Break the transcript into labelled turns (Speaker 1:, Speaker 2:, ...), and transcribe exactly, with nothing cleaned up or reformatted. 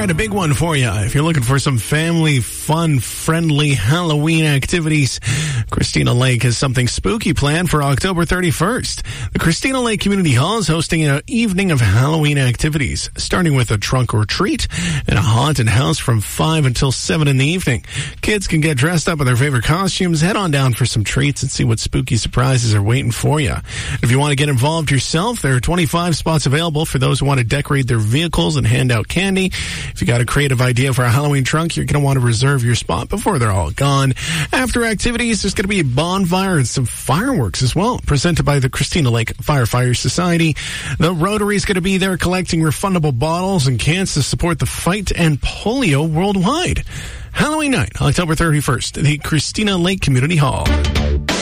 Speaker 1: right, a big one for you. If you're looking for some family, fun, friendly Halloween activities, Christina Lake has something spooky planned for October thirty-first. The Christina Lake Community Hall is hosting an evening of Halloween activities, starting with a trunk or treat and a haunted house from five until seven in the evening. Kids can get dressed up in their favorite costumes, head on down for some treats, and see what spooky surprises are waiting for you. If you want to get involved yourself, there are twenty-five spots available for those who want to decorate their vehicles and hand out candy. If you got a creative idea for a Halloween trunk, you're going to want to reserve your spot before they're all gone. After activities, there's going to be a bonfire and some fireworks as well, presented by the Christina Lake Firefighter Society. The Rotary is going to be there collecting refundable bottles and cans to support the fight and polio worldwide. Halloween night, October thirty-first, at the Christina Lake Community Hall.